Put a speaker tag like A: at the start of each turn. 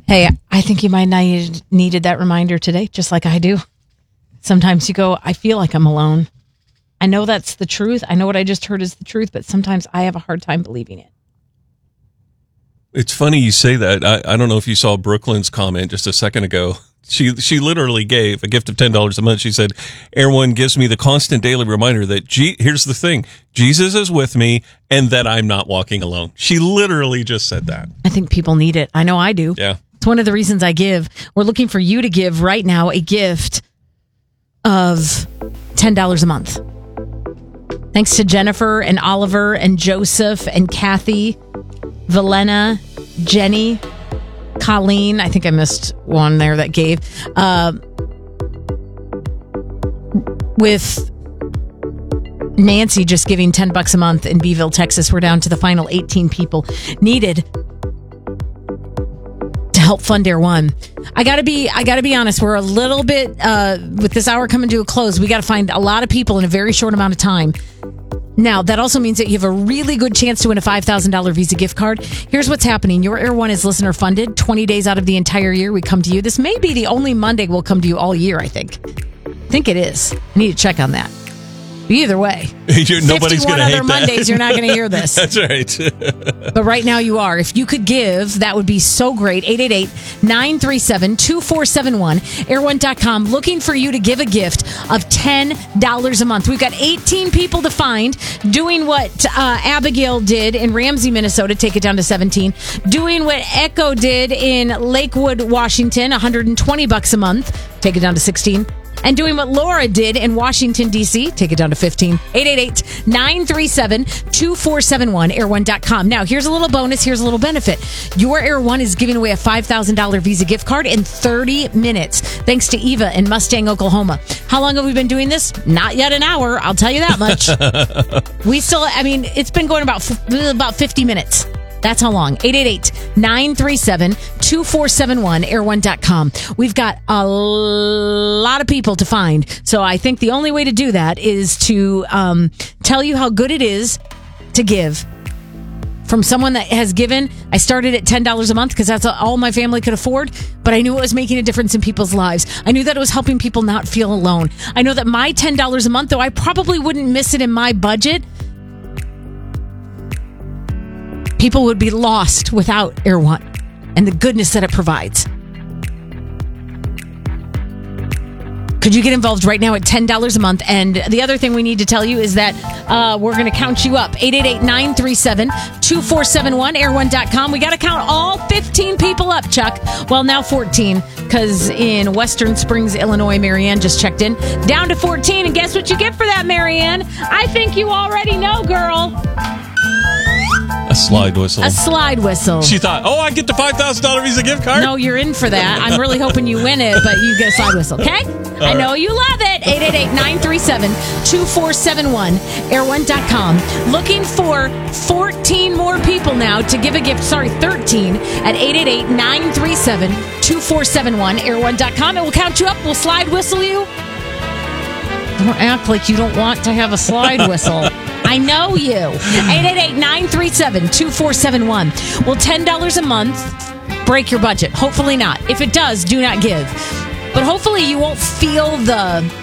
A: Hey, I think you might not needed that reminder today, just like I do. Sometimes you go, I feel like I'm alone. I know that's the truth. I know what I just heard is the truth, but sometimes I have a hard time believing it.
B: It's funny you say that. I don't know if you saw Brooklyn's comment just a second ago. She literally gave a gift of $10 a month. She said, Air One gives me the constant daily reminder that, here's the thing, Jesus is with me and that I'm not walking alone. She literally just said that.
A: I think people need it. I know I do.
B: Yeah.
A: It's one of the reasons I give. We're looking for you to give right now a gift of $10 a month. Thanks to Jennifer and Oliver and Joseph and Kathy, Valena, Jenny, Colleen. I think I missed one there that gave. With Nancy just giving $10 a month in Beeville, Texas. We're down to the final 18 people needed to help fund Air One. I gotta be honest. We're a little bit with this hour coming to a close. We got to find a lot of people in a very short amount of time. Now, that also means that you have a really good chance to win a $5,000 Visa gift card. Here's what's happening. Your Air One is listener funded. 20 days out of the entire year, we come to you. This may be the only Monday we'll come to you all year, I think. I think it is. I need to check on that. Either way,
B: nobody's going to hate
A: other Mondays, you're not going to hear this.
B: That's right.
A: But right now you are. If you could give, that would be so great. 888-937-2471. Air1.com. Looking for you to give a gift of $10 a month. We've got 18 people to find doing what Abigail did in Ramsey, Minnesota. Take it down to 17. Doing what Echo did in Lakewood, Washington. $120 a month. Take it down to 16. And doing what Laura did in Washington, D.C. Take it down to 15. 888-937-2471. Air1.com. Now, here's a little bonus. Here's a little benefit. Your Air One is giving away a $5,000 Visa gift card in 30 minutes. Thanks to Eva in Mustang, Oklahoma. How long have we been doing this? Not yet an hour. I'll tell you that much. It's been going about 50 minutes. That's how long. 888-937-2471. Air1.com. We've got a lot of people to find. So I think the only way to do that is to tell you how good it is to give from someone that has given. I started at $10 a month because that's all my family could afford, but I knew it was making a difference in people's lives. I knew that it was helping people not feel alone. I know that my $10 a month, though I probably wouldn't miss it in my budget, people would be lost without Air One and the goodness that it provides. Could you get involved right now at $10 a month? And the other thing we need to tell you is that we're going to count you up. 888-937-2471, air1.com. We got to count all 15 people up, Chuck. Well, now 14, because in Western Springs, Illinois, Marianne just checked in. Down to 14, and guess what you get for that, Marianne? I think you already know, girl.
B: A slide whistle.
A: A slide whistle.
B: She thought, I get the $5,000 Visa gift card?
A: No, you're in for that. I'm really hoping you win it, but you get a slide whistle, okay? I know you love it. 888-937-2471. Air1.com. Looking for 14 more people now to give a gift. 13 at 888-937-2471. Air1.com. It will count you up. We'll slide whistle you. Don't act like you don't want to have a slide whistle. I know you. 888-937-2471. Will $10 a month break your budget? Hopefully not. If it does, do not give. But hopefully you won't feel the